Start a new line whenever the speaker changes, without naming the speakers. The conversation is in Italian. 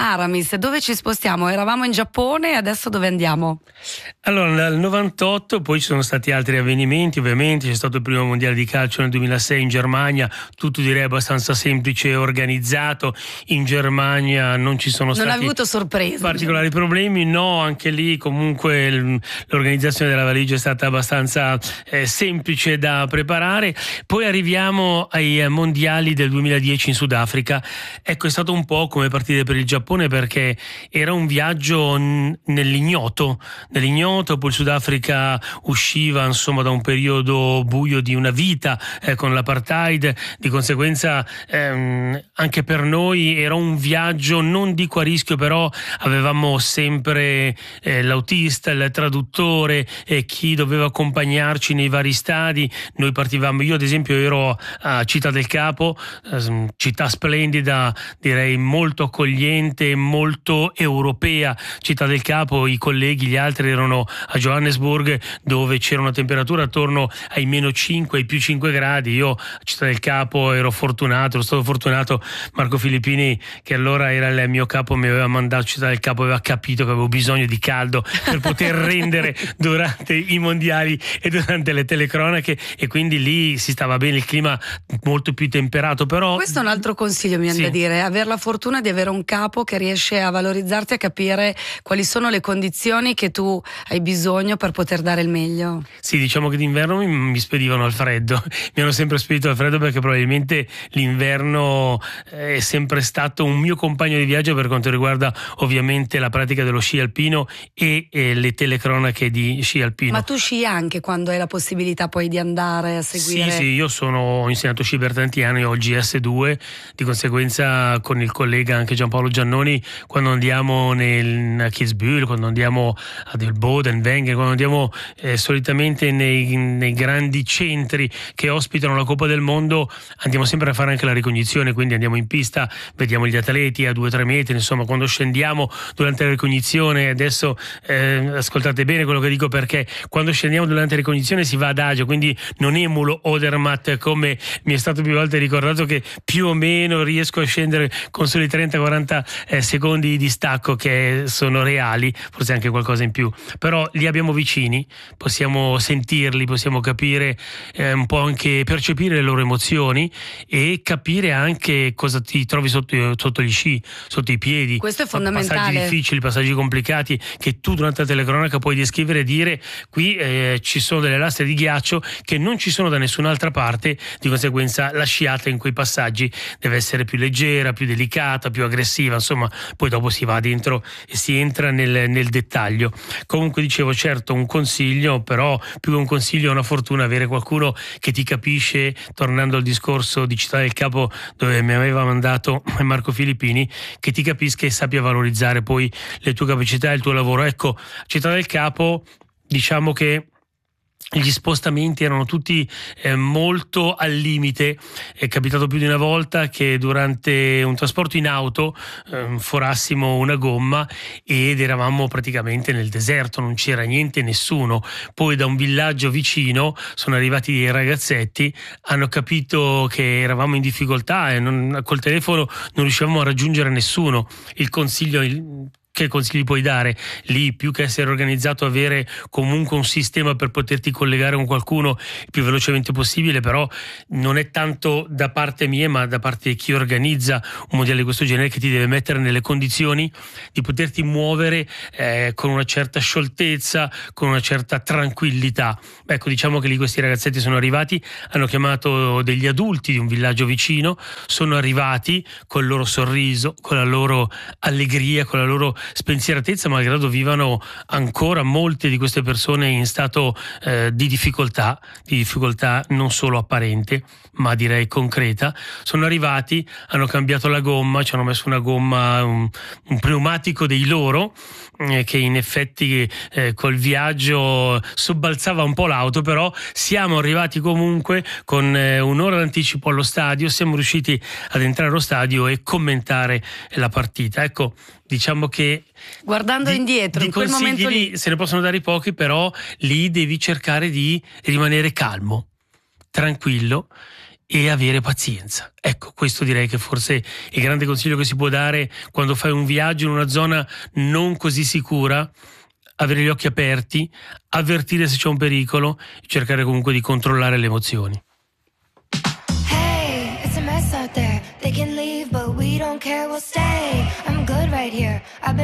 Aramis, dove ci spostiamo? Eravamo in Giappone, adesso dove andiamo?
Allora, nel 98 poi ci sono stati altri avvenimenti, ovviamente c'è stato il primo mondiale di calcio nel 2006 in Germania, tutto direi abbastanza semplice e organizzato. In Germania non ci sono stati
non ha avuto sorprese,
particolari problemi, no, anche lì comunque l'organizzazione della valigia è stata abbastanza semplice da preparare. Poi arriviamo ai mondiali del 2010 in Sudafrica. Ecco, è stato un po' come partire per il Giappone, perché era un viaggio nell'ignoto, poi il Sudafrica usciva insomma da un periodo buio di una vita con l'apartheid, di conseguenza anche per noi era un viaggio, non dico a rischio, però avevamo sempre l'autista, il traduttore, chi doveva accompagnarci nei vari stadi. Noi partivamo, io ad esempio ero a Città del Capo, città splendida, direi molto accogliente, molto europea. Città del Capo, i colleghi, gli altri erano a Johannesburg, dove c'era una temperatura attorno ai -5, ai +5 gradi. Io a Città del Capo ero stato fortunato. Marco Filippini, che allora era il mio capo, mi aveva mandato a Città del Capo, aveva capito che avevo bisogno di caldo per poter rendere durante i mondiali e durante le telecronache, e quindi lì si stava bene, il clima molto più temperato. Però
questo è un altro consiglio, mi viene da dire, aver la fortuna di avere un capo che riesce a valorizzarti, a capire quali sono le condizioni che tu hai bisogno per poter dare il meglio.
Sì, diciamo che d'inverno mi spedivano al freddo, mi hanno sempre spedito al freddo, perché probabilmente l'inverno è sempre stato un mio compagno di viaggio per quanto riguarda ovviamente la pratica dello sci alpino e le telecronache di sci alpino.
Ma tu sci anche quando hai la possibilità poi di andare a seguire?
Sì, io ho insegnato sci per tanti anni, ho il GS2, di conseguenza con il collega anche Giampaolo Giannoni, quando andiamo a Kitzbühel, quando andiamo a Del Boden, Wengen, quando andiamo solitamente nei grandi centri che ospitano la Coppa del Mondo, andiamo sempre a fare anche la ricognizione, quindi andiamo in pista, vediamo gli atleti a 2-3 metri, insomma, quando scendiamo durante la ricognizione, adesso ascoltate bene quello che dico, perché quando scendiamo durante la ricognizione si va adagio, quindi non emulo Odermatt, come mi è stato più volte ricordato, che più o meno riesco a scendere con soli 30-40 secondi di stacco, che sono reali, forse anche qualcosa in più, però li abbiamo vicini, possiamo sentirli, possiamo capire un po', anche percepire le loro emozioni e capire anche cosa ti trovi sotto gli sci, sotto i piedi.
Questo è fondamentale.
Passaggi difficili, passaggi complicati che tu durante la telecronaca puoi descrivere e dire: qui ci sono delle lastre di ghiaccio che non ci sono da nessun'altra parte, di conseguenza la sciata in quei passaggi deve essere più leggera, più delicata, più aggressiva, insomma, poi dopo si va dentro e si entra nel dettaglio. Comunque dicevo, certo, un consiglio, però più che un consiglio è una fortuna avere qualcuno che ti capisce, tornando al discorso di Città del Capo dove mi aveva mandato Marco Filippini, che ti capisca e sappia valorizzare poi le tue capacità e il tuo lavoro. Ecco, Città del Capo, diciamo che gli spostamenti erano tutti molto al limite. È capitato più di una volta che durante un trasporto in auto forassimo una gomma ed eravamo praticamente nel deserto, non c'era niente, nessuno. Poi da un villaggio vicino sono arrivati dei ragazzetti, hanno capito che eravamo in difficoltà e col telefono non riuscivamo a raggiungere nessuno. Che consigli puoi dare? Lì, più che essere organizzato, avere comunque un sistema per poterti collegare con qualcuno il più velocemente possibile, però non è tanto da parte mia, ma da parte di chi organizza un mondiale di questo genere, che ti deve mettere nelle condizioni di poterti muovere con una certa scioltezza, con una certa tranquillità. Ecco, diciamo che lì questi ragazzetti sono arrivati, hanno chiamato degli adulti di un villaggio vicino, sono arrivati col loro sorriso, con la loro allegria, con la loro spensieratezza, malgrado vivano ancora molte di queste persone in stato di difficoltà non solo apparente, ma direi concreta. Sono arrivati, hanno cambiato la gomma, ci hanno messo una gomma, un pneumatico dei loro, che in effetti col viaggio sobbalzava un po' l'auto, però siamo arrivati comunque con un'ora d'anticipo allo stadio, siamo riusciti ad entrare allo stadio e commentare la partita. Ecco, diciamo che
guardando indietro, in quel momento lì
se ne possono dare pochi, però lì devi cercare di rimanere calmo, tranquillo e avere pazienza. Ecco, questo direi che forse è il grande consiglio che si può dare quando fai un viaggio in una zona non così sicura: avere gli occhi aperti, avvertire se c'è un pericolo, cercare comunque di controllare le emozioni.
Hey, it's a mess out there. They can leave, but we don't care, we'll stay. I'm good right here.